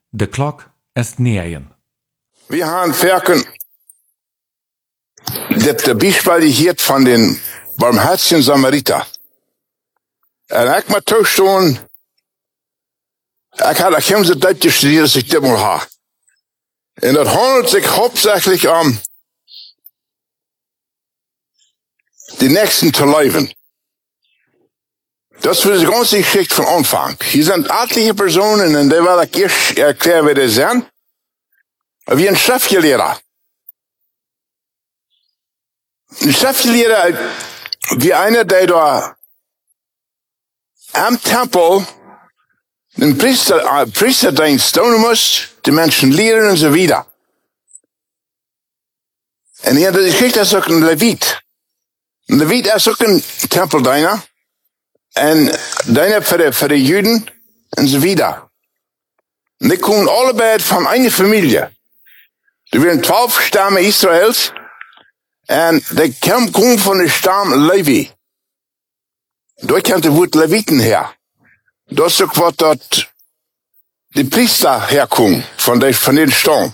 De klok ist 9. Wir haben verken dat Beispiel hier van den barmherzigen Samariter. En ik maar toestaan, ik had geen zo tijd gestudeerd als ik dit moet hebben. En dat handelt zich hauptsächlich om die Nächsten zu leben. Das ist die ganze Geschichte von Anfang. Hier sind etliche Personen, und die will ich erst erklären, wie die sind. Wie ein Schriftgelehrter. Ein Schriftgelehrter, wie einer, der da am Tempel den Priesterdienst tun muss, die Menschen lehren und so weiter. Und hier die Geschichte ist auch ein Levit. Ein Levit ist auch ein Tempeldiener. Und Diener für die Juden und so weiter. Und die kommen alle beide von einer Familie. Die waren 12 Stämme Israels. Und die kommen von dem Stamm Levi. Dort kommt das Wort Leviten her. Das ist auch, was dort die Priester herkommen, von den Stamm.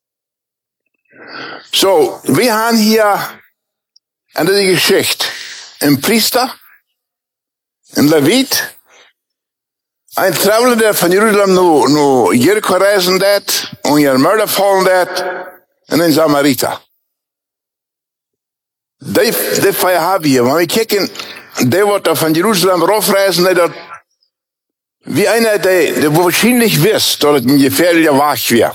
So, wir haben hier eine Geschichte. Ein Priester, ein Levit, ein Traveler, der von Jerusalem nach Jericho reisen hat, und ihren Mörder fallen hat, und ein Samariter. Die Feier haben wir. Wenn wir kicken, der wird da von Jerusalem raufreisen, der wie einer, der wahrscheinlich wisst, dass es ein gefährlicher Weg wäre.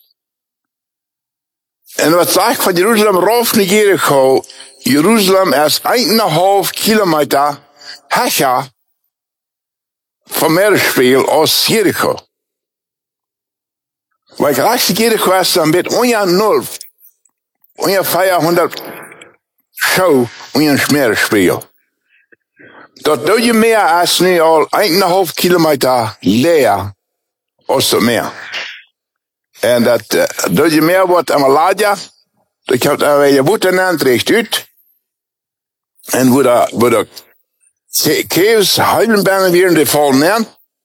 Und was sagt von Jerusalem rauf nach Jericho? Jerusalem ist 1,5 Kilometer Hecher vom Meeresspiegel aus Jericho. Weil gleich Jericho ist dann mit ungefähr 400 Schau und ein Meeresspiegel. Dort tut je mehr als nu al 1,5 Kilometer leer aus dem Meer. Und das tut je mehr wordt am Ladia, da kommt aber je Wuttenland recht uit. Und wo der Käfs Heilenbergen werden, die fallen an.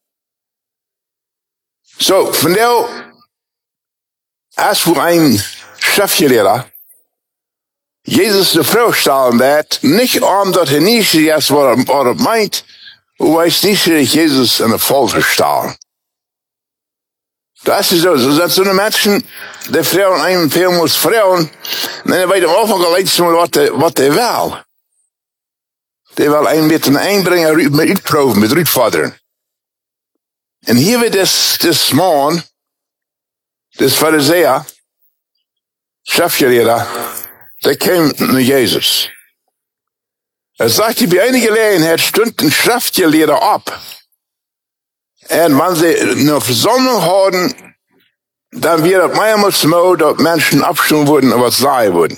So, von der, als für ein Schriftgelehrter, Jesus de Frau stellen hat, nicht omdat hij niet is wat er meint, hoe hij niet Jesus in de Folter stellen. Das ist so. So sind so eine Menschen, die Frauen einem empfehlen muss, Frauen, und dann wird am Anfang gleich was die will. Die will einen mit einbringen, mit uitproben, mit uitfordern. Und hier wird das Mann, das Pharisäer, Schriftgelehrter, der kam nach Jesus. Er sagte, bei einer Gelegenheit stund ein Schriftgelehrter ab. Und wenn sie eine Versammlung hatten, dann wird es mehrmals so, dass Menschen abstimmen würden und was sagen würden.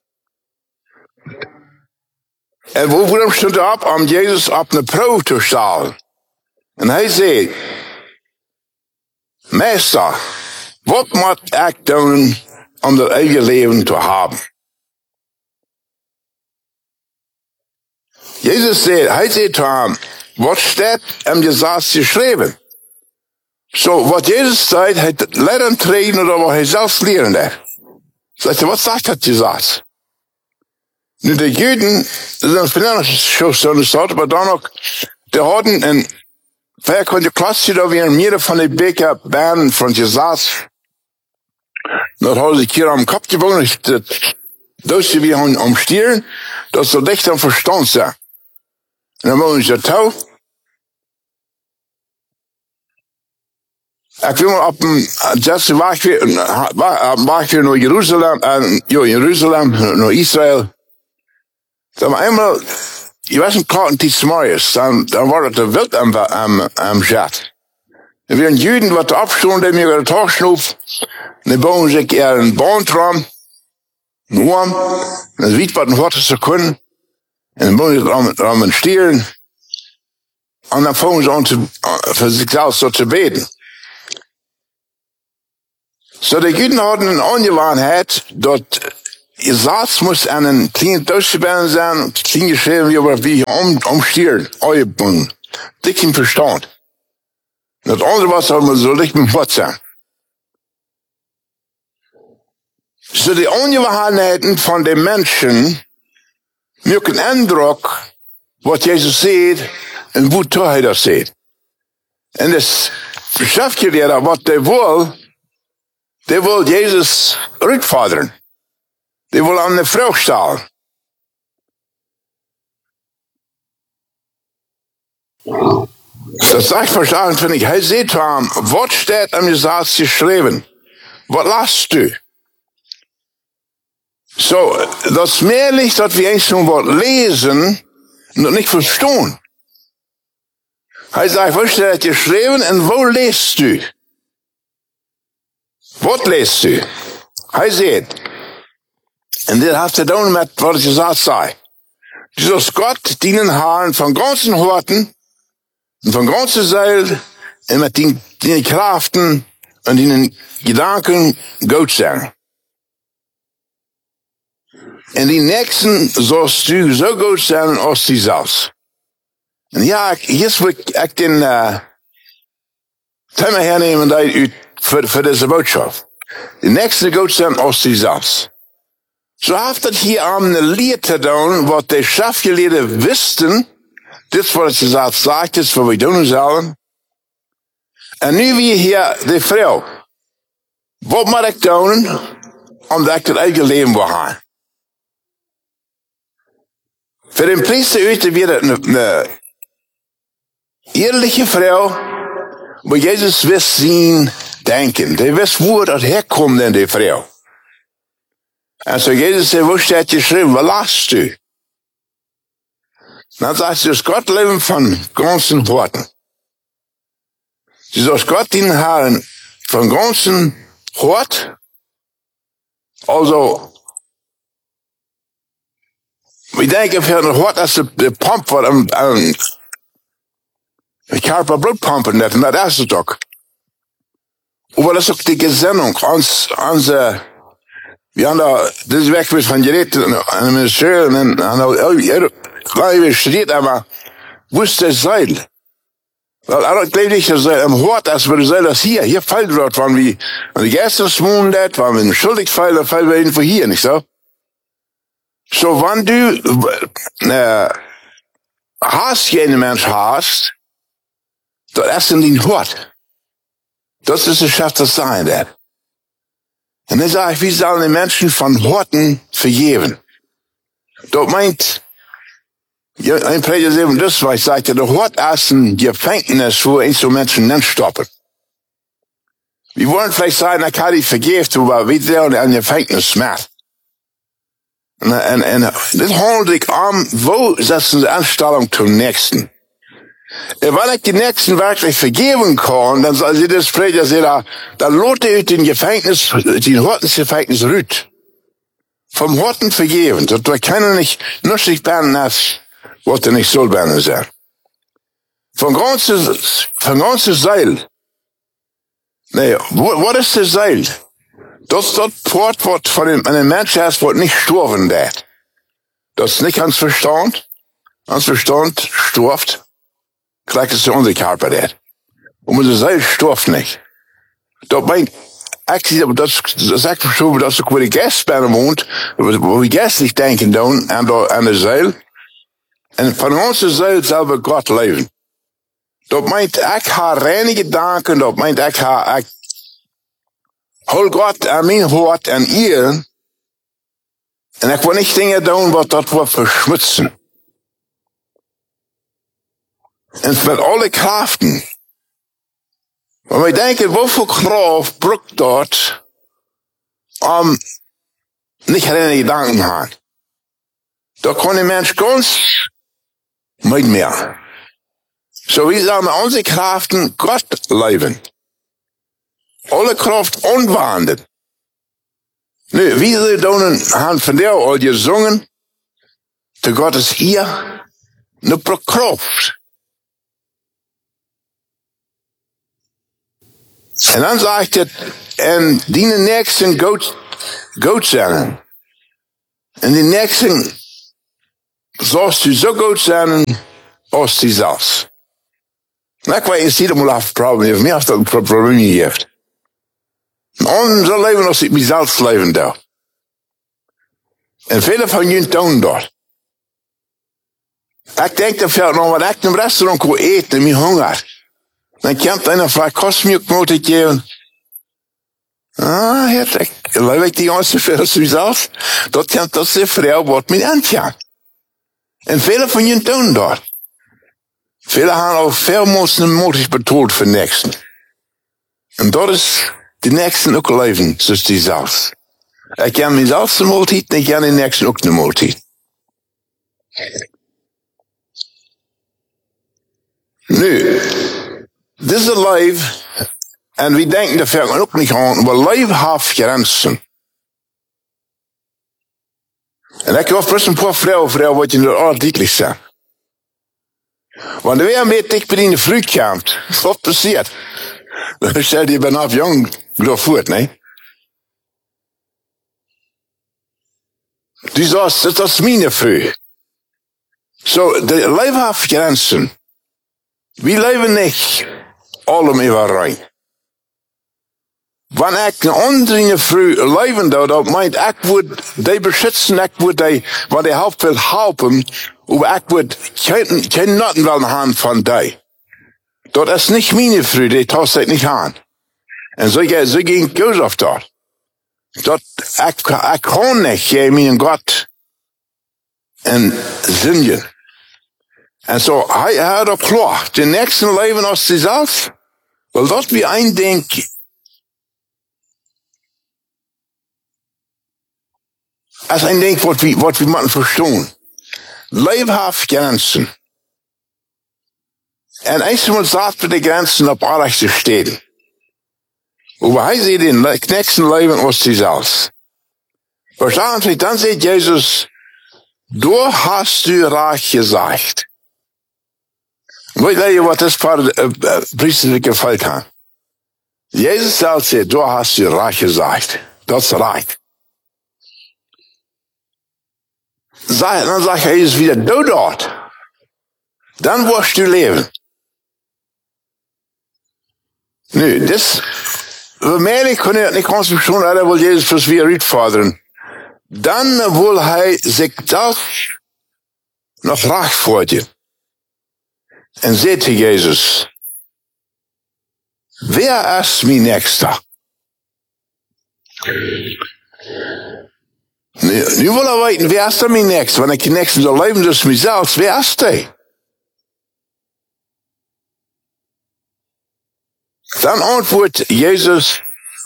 Und warum stund er ab, um Jesus auf eine Probe zu stellen? Und er sagt, Meister, was muss ich tun, um das ewige Leben zu haben? Jesus sagt zu ihm, was steht im Gesetz geschrieben? So, was Jesus sagt, hat Lehren treten oder was er selbst lehren hat. Sagt er, was sagt das Gesetz? Nu, die Juden, das ist ein Schuss, aber dann noch, die hatten in verkonnte Klasse, da wir in mir von den Bäcker Bären von Gesetz. Dat hadden ze een keer aan mijn kop gewonnen, dat ze weer omstieren, dat ze dicht aan verstand zijn. En dan wonen ze touw. Ik wil maar op een zesde weg weer naar Jeruzalem, Jeruzalem, naar Israël. Dan eenmaal, je was een klaar iets moois, dan wordt het de wild am zet. Er werden Juden, wat de afstonden, die mir de dag snoep, en dan bouwen zich er een baantram, een worm, en dan weet wat een water ze kunnen, en dan bouwen ze aan een stieren, en dan vangen ze aan voor zichzelf zo te beten. So, die Juden hadden een aangewaanheid, dat je zaad moest aan een kleine doosje zijn, klein geschreven, wie omstieren, uitboen. Dik in verstand. Dat andere was allemaal zo licht met wat zijn. So die Ungewohnheiten von den Menschen machen Eindruck, was Jesus sieht und wo er das sieht. Und das Schriftgelehrte, was der will Jesus rückfordern. Die will an eine Frau stellen. Das sag ich verstanden, finde ich. Hey, seht mal, was steht am Gesetz geschrieben? Was lasst du? So, das Mehrlich, dass wir eigentlich nur was lesen und nicht verstehen. Hey, sagt, was steht geschrieben und wo lest du? Was lest du? Hey, seht. Und das hat zu tun mit, was ich gesagt sei. Du sollst Gott dienen Herrn von ganzen Horten und von ganzer Seele und mit den Kraften und den Gedanken Gott sein. Und die Nächsten sollst du so gut sein als die selbst. Und ja, jetzt will ich den Thema hernehmen für diese Botschaft. Die Nächsten gut sein als die selbst. So hat das hier eine Lehre zu tun, was die Schriftgelehrten wussten, das, was ich gesagt sagt, das, was wir tun sollen. Und nu wie hier die Frau. Was muss ich tun, um das eigene Leben zu haben? Für den Priester ist es wieder eine ehrliche Frau, wo Jesus wisst sein Denken. Der wisst, wo das herkommt, denn die Frau. Also Jesus sagt, wo steht geschrieben, was lasst du? Dann sagt du, Gott leben von ganzen Worten. Du sollst Gott dienen Herrn von ganzen Hort. Also, ich denke, für ein Hort, als der Pump war ich kann ein Blutpumpen nicht, und das ist es doch. Aber das ist auch die Gesinnung, wir haben da, das ist weg von Geräten, an dem Ministerium, und dann steht aber, wo ist das Seil? Weil, ich glaube nicht, dass im Hort, als wir das Seil, das hier fällt dort, waren wir, an die Geistesmond, waren wir schuldig fallen, dann fallen wir irgendwo hier, nicht so? So, wenn du, hast, jene Mensch hast, das ist in den Hort. Das ist es, schafft das sein, der. Und dann sage ich, wie sollen die Menschen von Horten vergeben? Dort meint, ja, ein Prediger sagt, das was ich sagte, der Hort ist ein Gefängnis, wo so Menschen nicht stoppen. Wir wollen vielleicht sagen, er kann die vergeben, aber wie der ein Gefängnis macht. Und das handelt wo setzen sie Anstellung zum Nächsten? Wenn ich die Nächsten wirklich vergeben kann, dann soll sie das Prediger sagen, dann lote ich den Gefängnis, den Hortensgefängnis rüt. Vom Horten vergeben. Das kann nicht nützlich werden, als was er nicht soll werden sein. Von ganzes Seil. Nee, was ist das Seil? Das ist das Wort, was von einem Menschen ist, was nicht sterben wird. Das ist nicht ans Verstand. Ans Verstand stirbt. Gleich ist der unsere Körper der. Und unser Seil stirbt nicht. Das meint, das sagt schon, dass wo die Gäste wohnt, wo die Gäste nicht denken dann an der Seil. Und von unserer Seil selber Gott leben. Das meint, ich habe reine Gedanken, das meint, ich hol Gott an mein Hort an ihr. Und ich will nicht Dinge tun, was das will verschmutzen. Und mit alle Kraften. Wenn wir denken, wofür Kraft braucht dort, nicht reine Gedanken haben. Da kann ein Mensch ganz mit mehr. So wie sagen wir, unsere Kraften Gott leben. Alle Kraft unwandelt. Nö, wie sie haben von der all gesungen, der Gott ist hier, nur pro Kraft. Und dann sagt er, und die nächsten Gott sein. Und die nächsten sollst du so gut sein, als die selbst. Na, ik weet, je mal auf Problem. Mir hast du ein Problem gehabt. Und so leben, als ich mich selbst leben darf. En vele van jullie doen dat. Ik denk dat veel nog wat ik in een restaurant kon eten en mijn honger. Dan komt einer vragen, kost me ook moet ik geven? Ah, het, ik weet die ganze veel zoals. Dat komt dat de vrouw wat mij aanvangt. En vele van jullie doen dat. Vele hebben al veel mensen moedig betoeld voor nächsten. En dat is de nächsten ook leven, zoals die zelfs. Ik kan mezelf de maaltijd en ik kan de nächsten ook de maaltijd. Nu, deze leven, en we denken dat we ook niet aan, maar leven heeft grenzen. En ik wil best een paar vrouwen wat je er ordentlich zijn. Want weer met ik in de fruit komt, wat passiert? Dan zei je ben af jong, geloof voort, nee? Dus dat is mijn fruit. Zo, de leven heeft grenzen. We leven niet allemaal even rein. Wanneer ik een andere vrouw leven doe, dat meint ik word die beschützen, ik word die, wat die helpt wil helpen, maar ik word geen noten willen haben van die. Dat is niet mijn vrouw, die tast het niet aan. En zo ging Goes auf dat. Dat ik kan niet geven mijn God en zingen. En zo, hij had op klaar. De nächste leven als zichzelf, wel dat wie een denk. Als een denk wat we moeten verstaan. Leven heeft grenzen. En eenmaal zaten we de grenzen op alles te steden. Maar hij zegt in het nächste leven als zichzelf. Wahrscheinlich dan zegt Jezus, du hast du recht gesagt. Weet je wat is voor het priesterlijke volk aan? Jezus zelf zegt, du hast du recht gesagt. Dat is recht. Dan zegt Jezus wieder, doe dat. Dan wirst du leven. Nu, waarmee kunnen het niet ons verstaan, dat wil Jezus voor weer uitvorderen. Dan wil hij zich dat nog recht voor je. En zegt hij Jezus, wer is mijn nächster? Nu wil hij weten, wer is dan mijn nächster? Want ik de nächste zal leven, dus mezelf, wer is hij? Dan antwoordt Jezus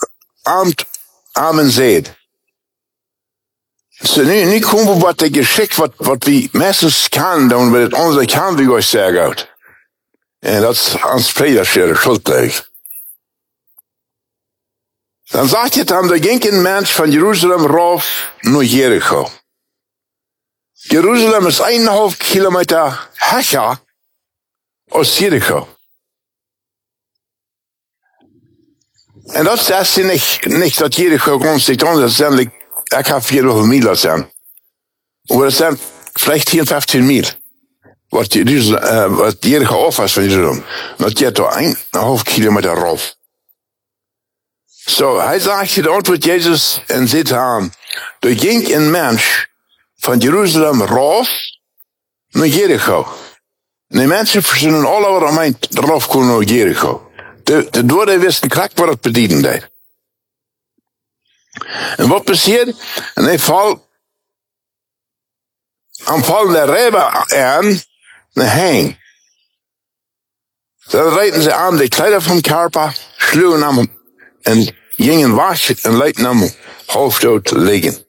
Amen zegt. So, nu komen we wat de geschikt, wat we meestens kan doen, wat het onze kan we ons zeggen uit. En dat is ons predikere schuld. Dan zegt het aan, er ging een mens van Jeruzalem rauf naar Jericho. Jeruzalem is 1,5 kilometer hecher als Jericho. En dat is niet dat Jericho rondsticht, dat is eigenlijk, ik heb 400 mijl zijn. Maar dat zijn vielleicht 54 mijl. Wat Jericho af was van Jeruzalem. Dat gaat door 1,5 kilometer rauf. Zo, hij zegt de antwoord Jezus en zegt aan, er ging een mens van Jeruzalem rauf naar Jericho. En die mensen verzinnen alle over omheen rauf komen naar Jericho. De doden wisten krak wat het bedienen deed. En wat passiert? En hij valt de rijber aan heen. Dan reiten ze aan de kleider van Körper, schluwen hem en gingen weg en lieten hem hoofddood liggen.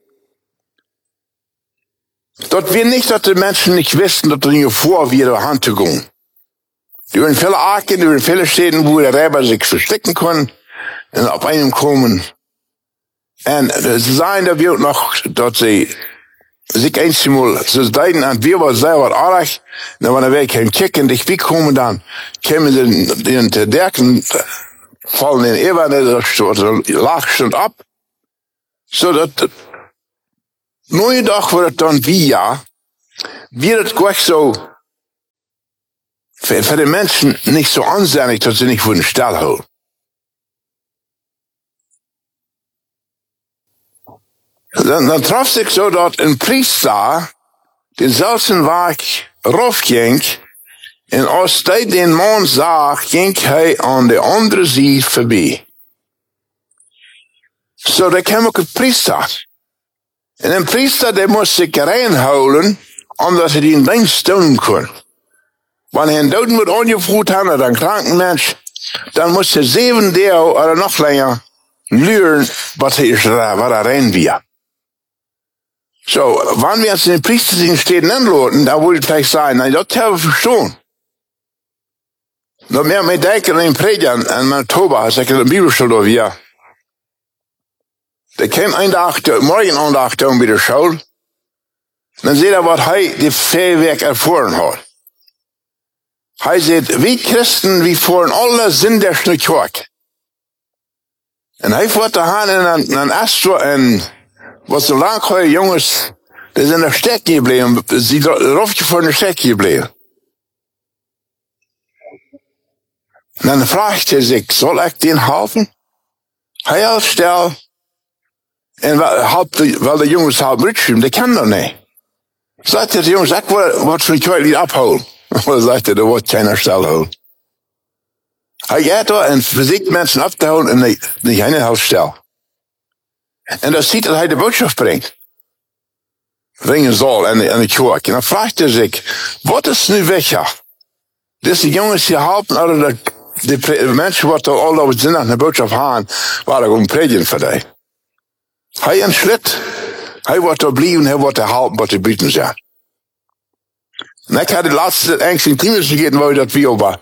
Dat weer niet dat de mensen niet wisten dat er niet voor weer de hand te gaan. Er waren viele Arken, er waren viele Städten, wo der Räber sich verstecken kon en op einem komen. En ze zijn dat we ook nog, dat ze zich eenmaal, ze zeiden aan wie was zij wat aardig, en wanneer wij gaan kijken, dicht wie komen dan, komen ze in de derken, vallen in Ewa, de laag stond op, zodat nooit dag wordt het dan via, wird het gleich zo, für die Menschen nicht so ansehnlich, dass sie nicht vor den Stall holen. Dan traf zich zo dat een priester denzelfde weg raufging. En als hij den man zag, ging hij aan de andere zijde voorbij. Zo, daar kwam ook een priester. En een priester, die moest zich reinhouden, omdat hij die dienst doen kon. Wanneer hij een dood moet aangevoerd hebben, of een kranken mens, dan moest hij 7 dagen of nog langer leren wat hij rein was. Zo, wanneer we uns in den Priesterdienst stehen anladen, da würde ich vielleicht sagen, nein, das habe ich verstanden. Noch mehr mit denken an den Prediger an Manitoba, als ich in der Bibelschule war. Da kam ein Tag, morgen an der Tag bei der Schule, dann seht er, was er die Fähigkeit erfahren hat. Er sagt, wir Christen, wir fahren alle Sinn der Kirche. Und er wollte in einen Astro, was so lang heute Jungs, die sind in der Stadt geblieben, sie raufgefahren in der Stadt geblieben. Und dann fragte er sich, soll ich den helfen? Hij als stel, en weil die Jungs halb mitschwimmen, die kennen das nicht. Sagte der Jungs, ich wollte von die Leute abholen. Und sagte, da wird keiner Stelle holen. Hij gaat da en versucht Menschen abzuholen und nicht eine Hausstelle. En dat ziet dat hij de boodschap brengt. Brengen zal aan de kerk. En dan vraagt hij zich, wat is nu weg? Dus die jongens die helpen, oder de mensen wat er al over zin aan de boodschap gaan, waren gewoon predigen voor die. Hij een schritt, hij wordt er blijven, hij wordt er helpen wat de bieden zijn. En ik had de laatste eigenlijk tieners gegeten, waar dat wie over.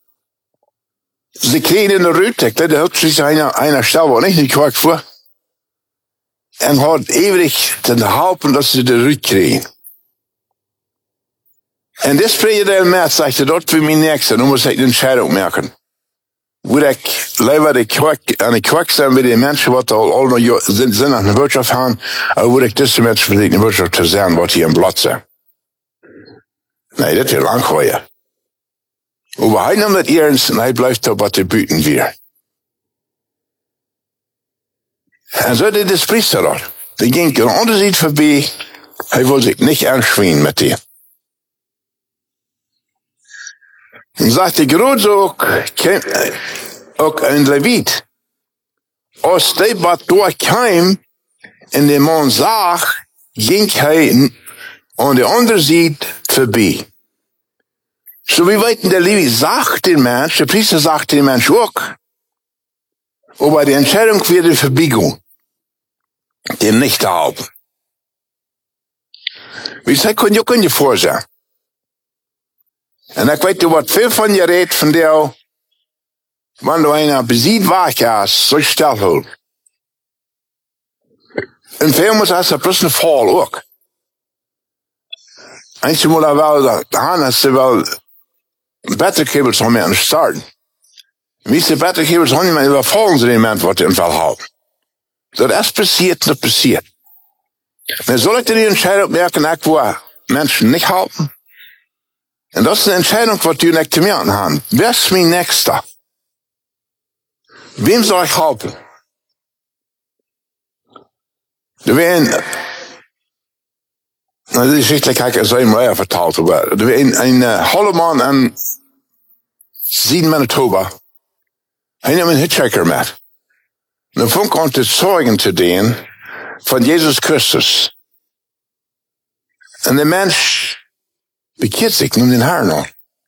Ze kregen in de ruit, ik leidde hoogstens einer Stelle, waar ik in de kerk voor. En had ewig te helpen dat ze de ruit kregen. En dit spreekt hij met, zegt hij, dat voor mijn nächste, nu moet ik een Entscheidung maken. Wil ik liever aan de kerk zijn bij de mensen wat al nog zin aan de boodschap gaan, of wil ik deze mensen voor de boodschap te zijn wat hier in blad zijn? Nee, dat is lang geleden. Maar hij nam dat ernst en hij blijft op wat te buiten weer. En zo deed de priester dat. Die ging een onderzicht voorbij. Hij wilde zich niet aanschwingen met die. En sagte groot ook een Leviet. Als die wat doorkwam en de man zag, ging hij aan de andere zijde voorbij. Zo wie weten, de Leviet zag den Mensch, de priester zag den Mensch ook. Aber die Entscheidung wird die Verbiegung, den nicht zu halten. Wie zei, kun je voorzien. En ik weet wat veel van je redt van jou, wanneer je een beziet waagjas, zo stel houden. En veel moet als een plus een val ook. Eindje moet er wel, dan als ze wel batterikabels om mee aan starten. Wie de batterikabels om mee, dan vallen ze in moment wat in val houden. Dat is passiert, dat passiert. Maar zal ik die Entscheidung merken, ik wil mensen niet helpen? En dat is een Entscheidung, wat u niet te merken haben. Wer is mijn nächster? Wem soll ich helpen? Er werden, nou, die Geschichte heb ik zo eenmaal verteld, maar er werd een Holleman aan Süd Manitoba. Hij nam een hitchhiker met. En dan vond ik te zeugen te dienen van Jezus Christus. En de mens bekeert zich, noemt den Herrn aan.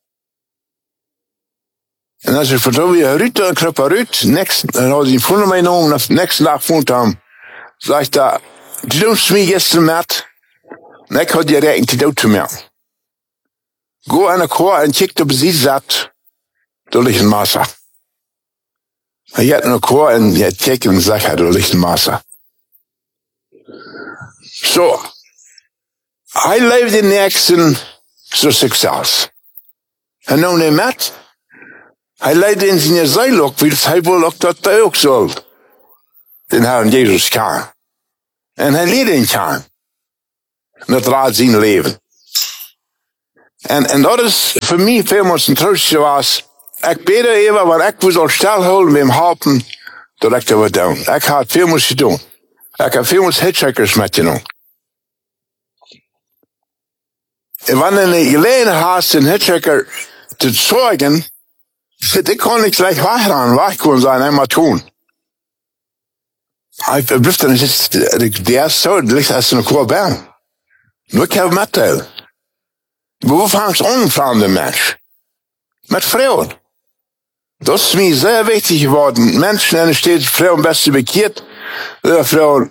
En als ik vertelde wie eruit, dan krap eruit, en als hij voelde mij genomen, en de nächste dag vond hem, zegt hij, du doet mij gisteren met, en ik had je rekening te doen te mij. Go aan de koor en check op sie zat, door ligt een massa. Hij had een koor en je check en zegt, door ligt een massa. Zo, hij leefde in nächsten zo succes. En nou niet met, hij leidde in zijn ziel ook, want hij wil ook dat hij ook zal. Den Herrn Jezus kan. En hij leerde in kan. En dat raad zijn leven. En dat is voor mij veel meer een troostje was. Ik bid even, want ik wil al stilhouden met hem helpen, dat ik dat wil doen. Ik had veel moeten doen. Ik heb veel hitchhikers mitgenommen. En wanneer je gelegenheid hast, een hitchhiker te zorgen, ik kon niet gleich weg kon zijn en maar doen. Ik blijf dan die is zo, het ligt als een koor bij. Nu ik heb metteilen. Hoe vangt aan van de mens? Met vrouwen. Dat is mij zeer wichtig geworden. Mensen en er steeds vrouwen best bekeerd. Vrouwen.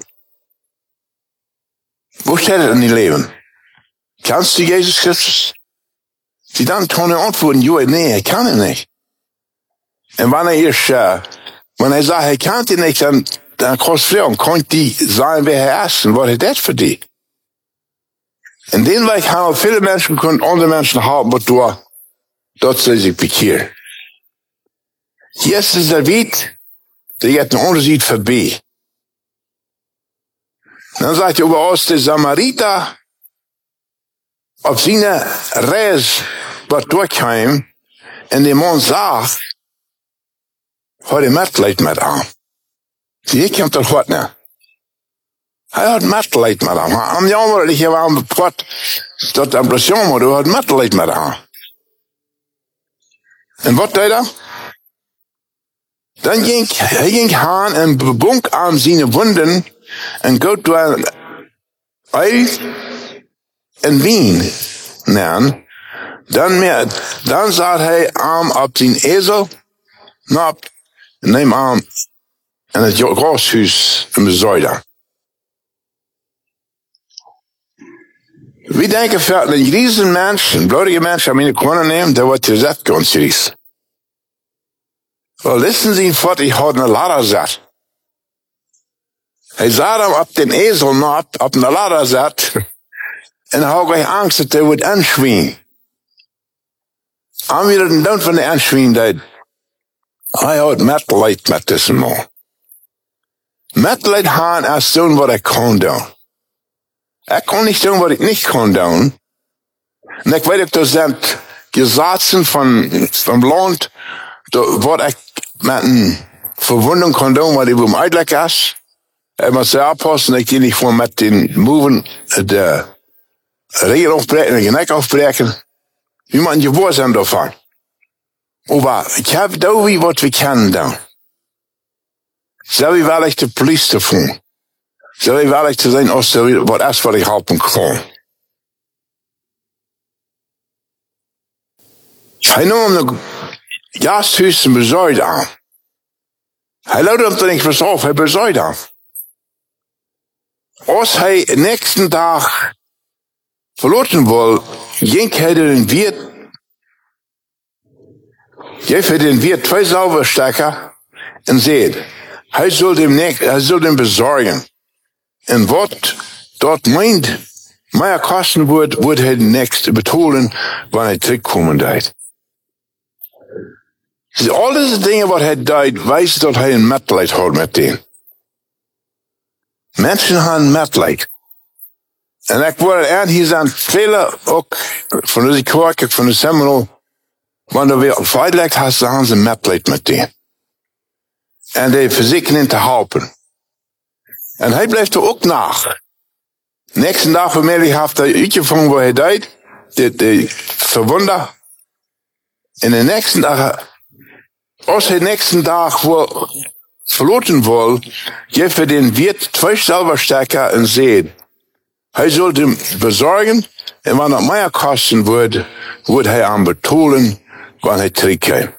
Hoe staat het in die leven? Kennst du Jezus Christus? Die dan kunnen antwoorden, ja, nee, ik kan het niet. En wanneer hij zegt, hij kan het niet, dan kost vrouwen, kan die zijn wie hij is en wat hij dat voor die. En den weg hebben viele mensen kunnen andere mensen helpen door dat ze zich bekeren. Jezus er weet, die gaat een onderzicht voorbij. Dan zegt hij over ons de Samariter op zijn reis wat doorkwam en die man zegt, had hij medelijden met hem. Die komt toch wat naar. Hij had medelijden met hem. Hij jammer dat je wel een bepaald dat impression, maar hij had medelijden met hem. En wat deed hij? Dan ging hij en bebonk aan zijn wonden en gaat door uit en wien nemen. Dan zat hij aan op zijn ezel, napt, en neem aan in het grashuis in Bezuiden. We denken dat een grieze mens, een bloedige mens, aan mijn kunnen nemen, dat wordt gezet kan serieus. Wel, listen Sie, wat ik had een ladder zet. Hij zat hem op den ezel napt, op een ladder zet, en hij had gleich angst dat hij wordt aanschwien. En weer een dood van de aanschwien deed. Hij had medelijden met deze man. Medelijden had als doen wat ik kon doen. Ik kon niet doen wat ik niet kon doen. En ik weet ook, dat zijn gezaten van land, wat ik met een verwonding kon doen, wat ik hem uitleggen is. Ik moet ze aanpassen, ik die niet gewoon met den moven de regen afbreken en de nek afbreken. We moeten gewoon zijn daarvan. Maar ik heb daar wat we kunnen doen. Zou je wel echt de politie te voelen? Zou je wel echt te zijn als er wat is wat ik helpen kan? Hij nam een gasthuis in Bezuiden aan. Hij luidde hem toen ik was af, hij Bezuiden aan. Als hij de nächste dag verloten wil, ging hij den Wirt, geef hij den Wirt 2 Zauberstecker en zei, hij zal dem bezorgen. En wat dat meint, meer kosten wordt hij de nächste betalen, wanneer hij terugkomen deed. Dus al deze dingen wat hij deed, wijst dat hij een medelijden had met hen. Mensen hebben medelijden. En ik word aan, hier zijn vele ook van deze kerk, van de Seminole, wanneer we feitelijk hebben ze medelijden met hen. En die verzekeren te helpen. En hij blijft er ook nach. Nächsten dag vanmiddag heeft hij uitgevonden wat hij deed, de verwonder. En de nächsten dag, als hij de nächsten dag wil verloten wil, geeft hij den Wirt 2 Silberstecker en zegt, hij zal hem bezorgen, en wanneer het meer kosten wordt hij aan betalen, wanneer hij terugkomt.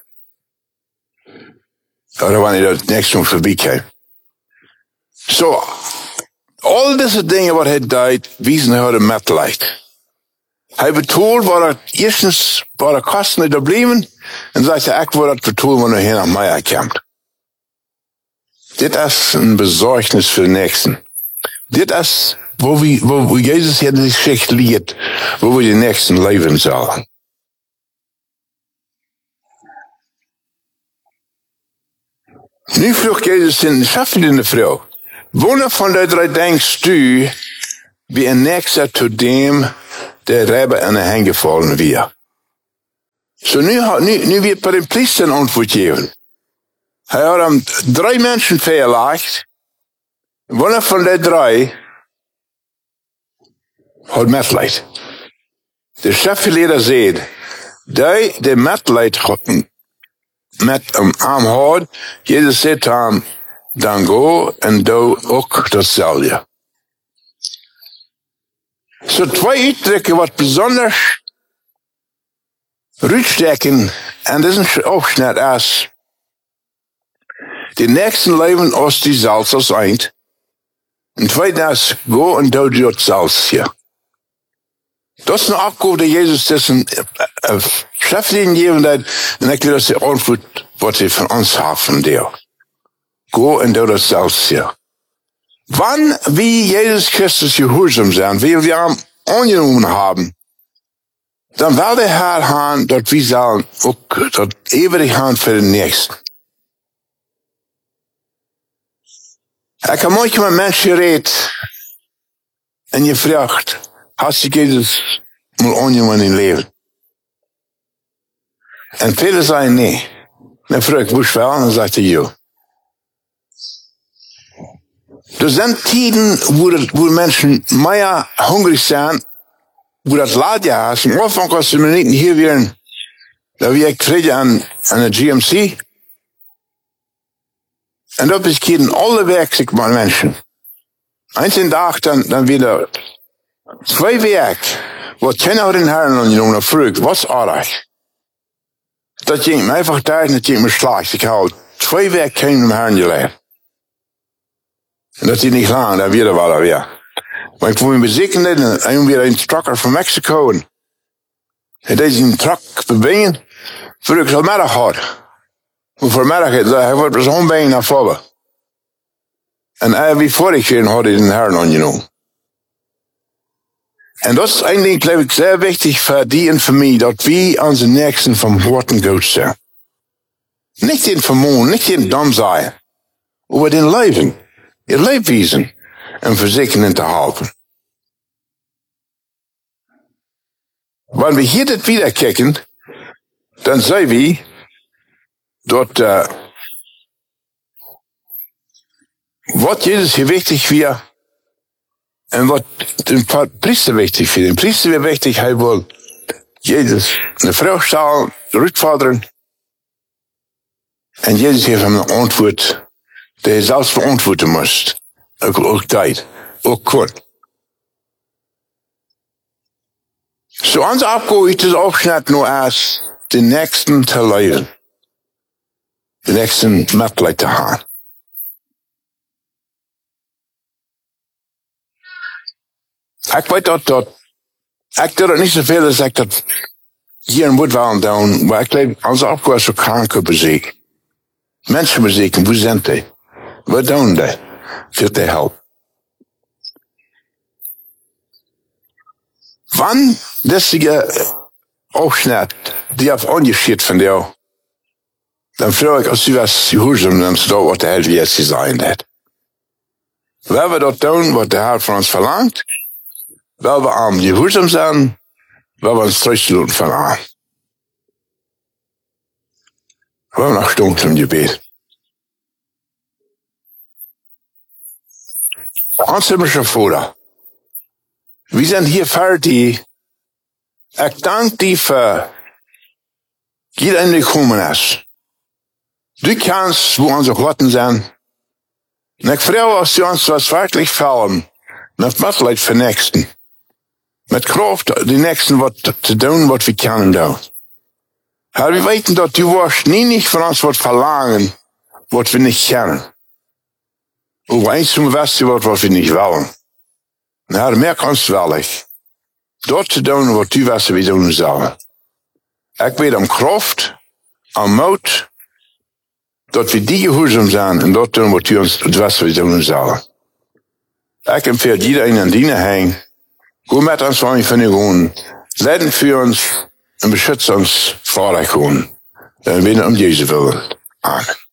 Oder wanneer hij dat nächste Mal voorbij komt. So, al deze dingen wat hij deed, wijzen hij de medelijden. Hij betaalt wat er eerstens, wat er kosten er blijven, en zegt hij, ik wil dat betalen, wanneer hij naar mij komt. Dit is een bezorgnis voor de nächsten. Dit is, wo Jezus hier die Geschichte leert, wo we de nächsten leven zullen. Nu vroeg Jezus in de vrouw, wanneer van de 3 denkst du, wie een nächster zu dem, der Rebbe in de hang gevallen weer? So nu wird bei den Priestern Antwort geben. Hij had hem 3 mensen verlaagd, Wanneer van die drei hat Mitleid. Der Schriftgelehrte sagt, die Mitleid mit am hat, Jesus sagt ihm, dann go und du auch dasselbe. So zwei Uitdrücken, was besonders rückstecken an diesem Aufschnitt ist, die nächsten Leben aus die Salz als eint. Und zweitens, go und du dort Salz hier. Das ist eine Abgabe, die Jesus dessen Schriftlichen gegeben hat, und ich glaube, das ist die Antwort, was sie von uns haben, von dir. Go und du das Salz hier. Wann wie Jesus Christus gehorsam sind, wie wir ihm angenommen haben, dann will der Herr haben, dass wir sollen auch das ewig haben für den Nächsten. Ich habe manchmal Menschen geredet und gefragt, hast du Jesus mal angenommen in Leben? Und viele sagen, nee. Dann frage ich, wo ist wel? Und dann sagt er, ja. Das sind Tiden, wo Menschen mehr hungrig sind, wo das Lager ist. Am Anfang, als die Minuten hier wären, da wir kriegen an der GMC. Und da beskieden alle werkelijk maar Menschen. Eins in Tag, dann wieder 2 Werk, wo keiner den Herrn angenommen hat, fragt, was ist das ging mir einfach da, und das ging mir schlecht. Ich habe 2 Werk keinem dem Herrn gelehrt. Und das ist nicht lang, dann wieder war er wieder. Maar ik voel me bezekerd en weer een trucker van Mexico. En deze een truck bewegen. Voor ik zal middag had. En voormiddag hij wordt zo'n been naar voren. En wie vorig jaar had hij den Herrn angenomen. En dat is eigenlijk, glaube ik, sehr wichtig für die und für mich, dass wir unsere Nächsten vom Worten gut sind. Nicht den Vermögen, nicht den Dumm sein, aber den Leben, ihr Lebewesen. En verzekeren te helpen. Wanneer we hier dit wieder kijken, dan zien we dat wat Jezus hier wichtig weer en wat de priester wichtig vindt. De priester weer wichtig, hij wil Jezus de vrouw stellen, uitvorderen. En Jezus heeft hem een antwoord, die hij zelfs verantwoorden moest. Ook tijd, ook kort. So onze Abgabe ist das Aufschnitt nur als den Nächsten zu leiden. Den Nächsten Mitleid zu haben. Ich weiß dass ich tue das nicht so viel, dass ich das hier in Woodwallen tun, weil ich glaube, onze Abgabe ist so Kranken besiegen. Menschen besiegen, wo sind die? Wo tun die? Für die Help. Wann dieser Aufschnitt, die auf angeschieht von dir, dann frage ich, als du was gehorsam nimmst, da was der Herr jetzt gesagt hat. Weil wir dort tun, was der Herr von uns verlangt, weil wir am gehorsam sind, weil wir uns zurücklassen von ihm. Wir haben noch Stunden zum Gebet. Ons hemelse Vader, wir sind hier fertig. Ich danke dir für jeder, der gekommen ist. Du kannst, wo unsere Worten sind. Und ich frage, dass du uns was wirklich fallen, mit Mitleid für Nächsten. Mit Kraft, die Nächsten was zu tun, was wir können tun. Herr, wir wissen, dass du wirst nie nicht von uns was verlangen, was wir nicht kennen. Aber eins zum Westen wird, was wir nicht wollen. Und Herr, mehr kannst du willig. Dort zu tun, was du weißt, wir tun sollen. Ich bete um Kraft, um Mut, dass wir die gehorsam sind und dort tun, was du uns weißt, wir tun sollen. Ich empfehle jeder in deine Hänge. Geh mit uns, wenn wir von dir gehen. Leiden für uns und beschütze uns vor euch. Dann werden wir um Jesu willen. Amen.